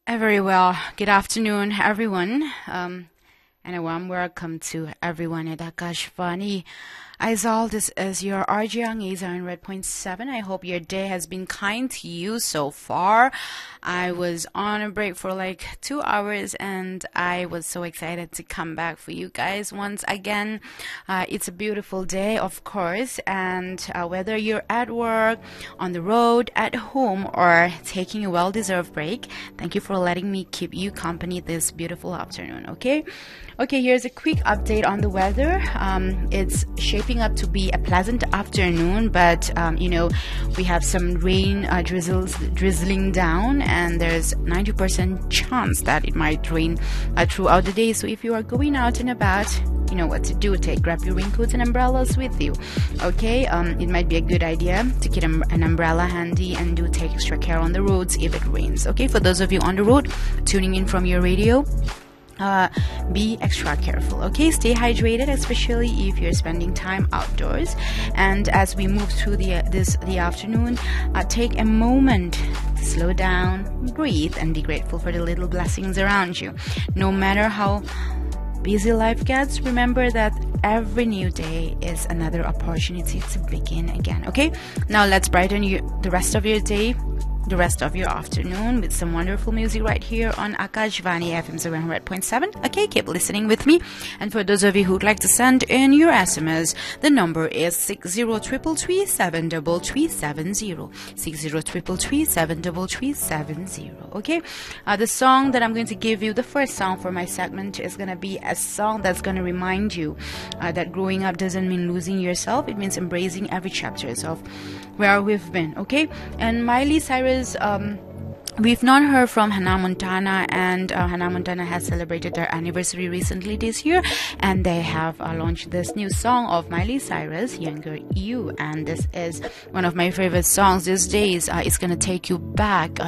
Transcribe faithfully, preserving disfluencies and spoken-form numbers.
Uh, very well. Good afternoon, everyone, um, and a warm welcome to everyone at Akashvani. Aizal, this is your R J Angeza on Red Point seven. I hope your day has been kind to you so far. I was on a break for like two hours and I was so excited to come back for you guys once again. Uh, it's a beautiful day, of course, and uh, whether you're at work, on the road, at home, or taking a well-deserved break, thank you for letting me keep you company this beautiful afternoon, okay? Okay, here's a quick update on the weather. Um, it's shaping up to be a pleasant afternoon, but um, you know, we have some rain uh, drizzles drizzling down, and there's ninety percent chance that it might rain uh, throughout the day. So if you are going out and about, you know what to do. Take grab your raincoats and umbrellas with you. Okay, um, it might be a good idea to keep an umbrella handy and do take extra care on the roads if it rains. Okay, for those of you on the road tuning in from your radio, Uh, be extra careful, okay? Stay hydrated, especially if you're spending time outdoors. And as we move through the uh, this the afternoon, uh, take a moment to slow down, breathe, and be grateful for the little blessings around you. No matter how busy life gets, remember that every new day is another opportunity to begin again, okay? Now let's brighten you, the rest of your day, the rest of your afternoon with some wonderful music right here on Akashvani F M zero one point seven. Okay, keep listening with me. And for those of you who'd like to send in your S M S, the number is six zero three three seven three three seven zero. six zero three three seven three three seven zero. Okay, uh, the song that I'm going to give you, the first song for my segment, is going to be a song that's going to remind you uh, that growing up doesn't mean losing yourself. It means embracing every chapter of where we've been. Okay, and Miley Cyrus, um we've not heard from Hannah Montana, and uh, Hannah Montana has celebrated their anniversary recently this year, and they have uh, launched this new song of Miley Cyrus, Younger You, and this is one of my favorite songs these days. Uh, it's gonna take you back uh,